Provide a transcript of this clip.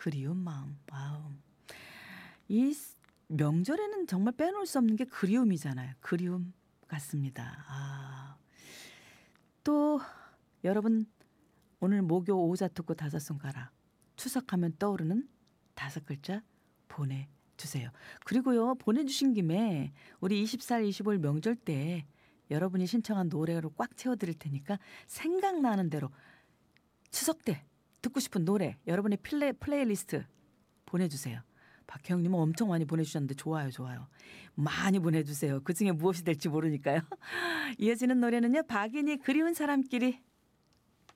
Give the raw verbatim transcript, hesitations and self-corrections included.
그리운 마음. 와우. 이 명절에는 정말 빼놓을 수 없는 게 그리움이잖아요. 그리움 같습니다. 아. 또 여러분 오늘 목요 오자특구 다섯 손가락 추석하면 떠오르는 다섯 글자 보내주세요. 그리고요 보내주신 김에 우리 이십사 일 이십오 일 명절 때 여러분이 신청한 노래로 꽉 채워드릴 테니까 생각나는 대로 추석 때 듣고 싶은 노래 여러분의 플레이, 플레이리스트 보내주세요. 박혜영님은 엄청 많이 보내주셨는데 좋아요 좋아요. 많이 보내주세요. 그중에 무엇이 될지 모르니까요. 이어지는 노래는요 박인이 그리운 사람끼리